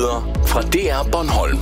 Nyheder fra DR Bornholm.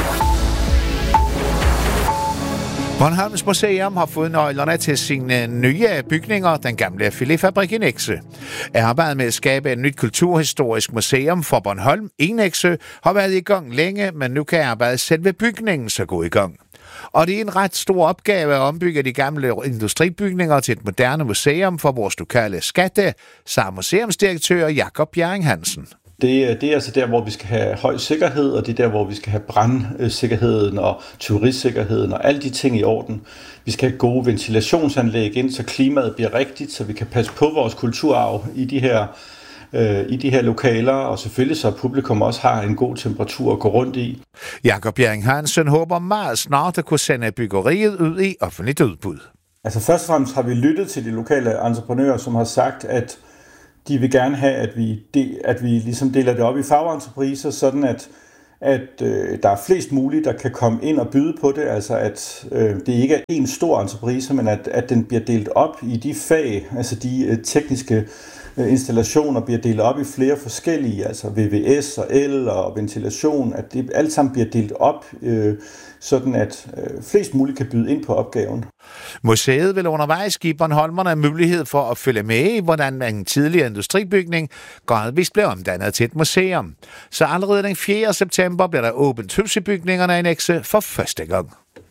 Bornholms Museum har fået nøglerne til sine nye bygninger, den gamle filetfabrik i Nexø. Arbejdet med at skabe et nyt kulturhistorisk museum for Bornholm i Nexø har været i gang længe, men nu kan arbejdet selve bygningen så gå i gang. Og det er en ret stor opgave at ombygge de gamle industribygninger til et moderne museum for vores lokale skatte, sagde museumsdirektør Jakob Bjerring Hansen. Det er altså der, hvor vi skal have høj sikkerhed, og det er der, hvor vi skal have brandsikkerheden og turistsikkerheden og alle de ting i orden. Vi skal have gode ventilationsanlæg ind, så klimaet bliver rigtigt, så vi kan passe på vores kulturarv i de her lokaler, og selvfølgelig så publikum også har en god temperatur at gå rundt i. Jakob Bjerring Hansen håber meget snart at kunne sende byggeriet ud i offentligt udbud. Altså først og fremmest har vi lyttet til de lokale entreprenører, som har sagt, at de vil gerne have, at vi ligesom deler det op i fagentrepriser, sådan at der er flest mulige, der kan komme ind og byde på det. Altså at det ikke er en stor entreprise, men at den bliver delt op i de fag, altså de tekniske installationer bliver delt op i flere forskellige, altså VVS og el og ventilation, at det alt sammen bliver delt op, sådan at flest muligt kan byde ind på opgaven. Museet vil undervejs give bornholmerne mulighed for at følge med i, hvordan en tidligere industribygning gradvist blev omdannet til et museum. Så allerede den 4. september bliver der åbent hus i bygningerne i Nexø for første gang.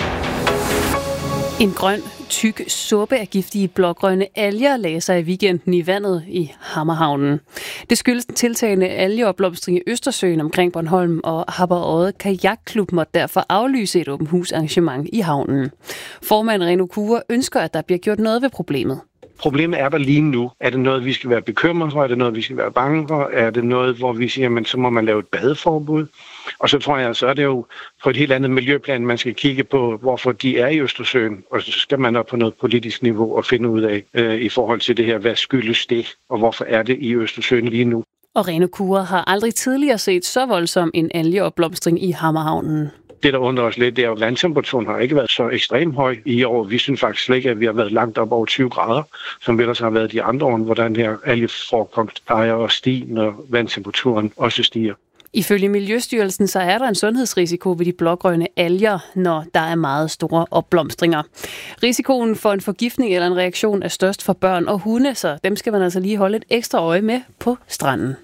En grøn, tyk suppe af giftige blågrønne alger lagde sig i weekenden i vandet i Hammerhavnen. Det skyldes den tiltagende algeopblomstring i Østersøen omkring Bornholm, og Haber-Odde Kajakklub måtte derfor aflyse et åbent husarrangement i havnen. Formand Reno Kure ønsker, at der bliver gjort noget ved problemet. Problemet er der lige nu. Er det noget, vi skal være bekymret for? Er det noget, vi skal være bange for? Er det noget, hvor vi siger, men så må man lave et badeforbud? Og så tror jeg, så er det jo på et helt andet miljøplan, man skal kigge på, hvorfor de er i Østersøen. Og så skal man op på noget politisk niveau og finde ud af i forhold til det her, hvad skyldes det, og hvorfor er det i Østersøen lige nu? Og Reno Kure har aldrig tidligere set så voldsom en algeopblomstring i Hammerhavnen. Det, der undrer os lidt, det er, at vandtemperaturen har ikke været så ekstremt høj i år. Vi synes faktisk ikke, at vi har været langt op over 20 grader, som ellers har været de andre år, hvor den her algeforekomst plejer at stige, når vandtemperaturen også stiger. Ifølge Miljøstyrelsen så er der en sundhedsrisiko ved de blågrønne alger, når der er meget store opblomstringer. Risikoen for en forgiftning eller en reaktion er størst for børn og hunde, så dem skal man altså lige holde et ekstra øje med på stranden.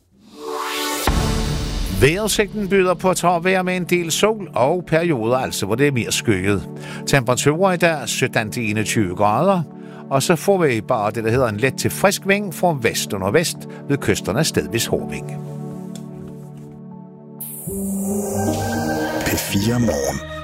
Vejrudsigten byder på tørvejr med en del sol og perioder, altså hvor det er mere skygget. Temperaturer i dag 17-21 grader, og så får vi bare det, der hedder en let til frisk vind fra vest og nordvest ved kysterne stedvis hård vind. P4 Morgen.